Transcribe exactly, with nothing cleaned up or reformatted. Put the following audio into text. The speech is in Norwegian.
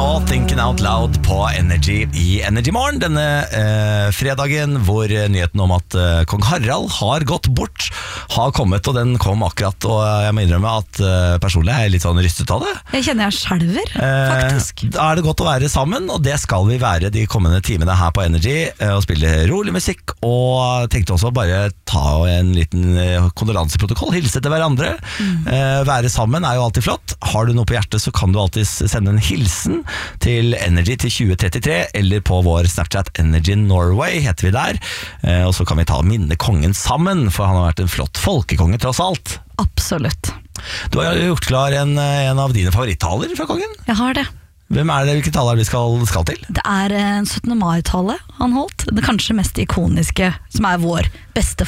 og Thinking Out Loud på Energy i Energy Morgen denne eh, fredagen, hvor nyheten om at eh, kong Harald har gått bort har kommet, og den kom akkurat, og jeg må innrømme at eh, personlig er jeg litt sånn rystet av det. Jeg kjenner jeg skjelver, faktisk. Eh, da er det godt å være sammen, og det skal vi være de kommende timene her på Energy, eh, og spille rolig musikk, og tenkte også bare ta en liten eh, kondolanseprotokoll, hilse til hverandre. Mm. Eh, være sammen er jo alltid flott. Har du noe på hjertet, så kan du alltid sende en hilsen til Energy til tjue trettitre, eller på vår Snapchat Energy Norway heter vi der, eh, og så kan vi ta minne kongen sammen, for han har vært en flott folkekonge tross alt. Absolutt. Du har gjort klar en, en av dine favorittaler fra kongen. Jeg har det. Hvem er det, hvilke taler vi skal, skal til? Det er en syttende mai-tale han holdt, det kanskje mest ikoniske, som er vår beste